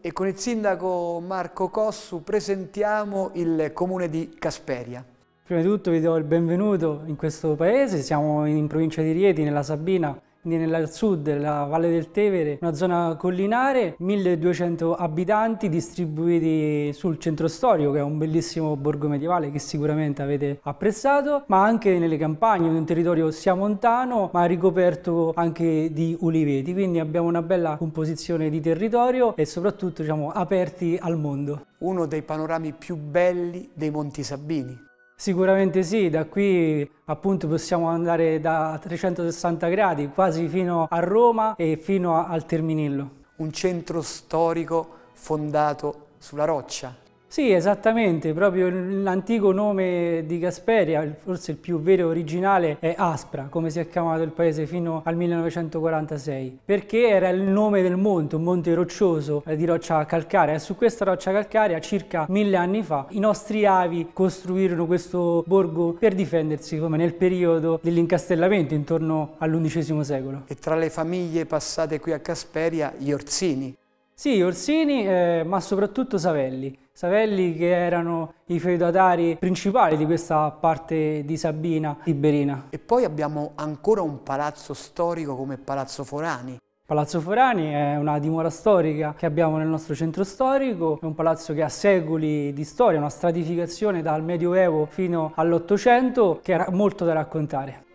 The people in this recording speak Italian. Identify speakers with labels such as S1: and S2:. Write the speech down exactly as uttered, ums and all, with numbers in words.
S1: E con il sindaco Marco Cossu presentiamo il comune di Casperia.
S2: Prima di tutto vi do il benvenuto in questo paese, siamo in provincia di Rieti, nella Sabina, nel sud della Valle del Tevere, una zona collinare, milleduecento abitanti distribuiti sul centro storico, che è un bellissimo borgo medievale che sicuramente avete apprezzato, ma anche nelle campagne, un territorio sia montano ma ricoperto anche di uliveti, quindi abbiamo una bella composizione di territorio e soprattutto, diciamo, aperti al mondo.
S1: Uno dei panorami più belli dei Monti Sabini.
S2: Sicuramente sì, da qui appunto possiamo andare da trecentosessanta gradi quasi fino a Roma e fino a, al Terminillo.
S1: Un centro storico fondato sulla roccia.
S2: Sì, esattamente, proprio l'antico nome di Casperia, forse il più vero e originale, è Aspra, come si è chiamato il paese fino al millenovecentoquarantasei, perché era il nome del monte, un monte roccioso di roccia calcarea, e su questa roccia calcarea circa mille anni fa i nostri avi costruirono questo borgo per difendersi, come nel periodo dell'incastellamento intorno all'undicesimo secolo.
S1: E tra le famiglie passate qui a Casperia, gli Orsini.
S2: Sì, Orsini, eh, ma soprattutto Savelli. Savelli che erano i feudatari principali di questa parte di Sabina Tiberina.
S1: E poi abbiamo ancora un palazzo storico come Palazzo Forani.
S2: Palazzo Forani è una dimora storica che abbiamo nel nostro centro storico, è un palazzo che ha secoli di storia, una stratificazione dal Medioevo fino all'Ottocento che ha molto da raccontare.